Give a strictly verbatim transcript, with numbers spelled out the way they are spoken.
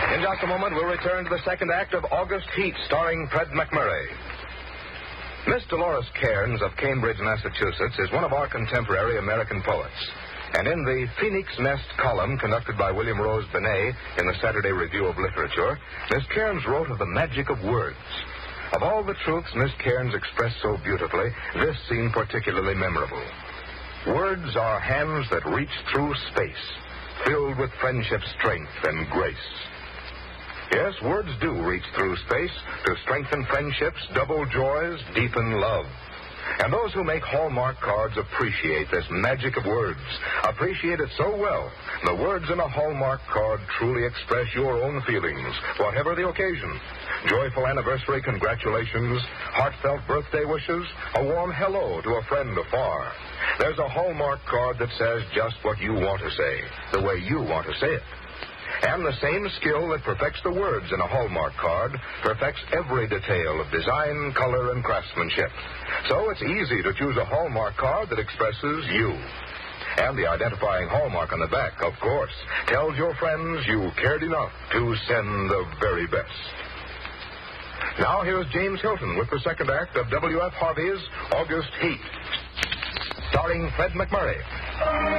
In just a moment, we'll return to the second act of August Heat, starring Fred MacMurray. Miss Dolores Cairns of Cambridge, Massachusetts, is one of our contemporary American poets. And in the Phoenix Nest column conducted by William Rose Benet in the Saturday Review of Literature, Miss Cairns wrote of the magic of words. Of all the truths Miss Cairns expressed so beautifully, this seemed particularly memorable. Words are hands that reach through space, filled with friendship's strength and grace. Yes, words do reach through space to strengthen friendships, double joys, deepen love. And those who make Hallmark cards appreciate this magic of words, appreciate it so well. The words in a Hallmark card truly express your own feelings, whatever the occasion. Joyful anniversary congratulations, heartfelt birthday wishes, a warm hello to a friend afar. There's a Hallmark card that says just what you want to say, the way you want to say it. And the same skill that perfects the words in a Hallmark card perfects every detail of design, color, and craftsmanship. So it's easy to choose a Hallmark card that expresses you. And the identifying Hallmark on the back, of course, tells your friends you cared enough to send the very best. Now here's James Hilton with the second act of W F Harvey's August Heat, starring Fred MacMurray.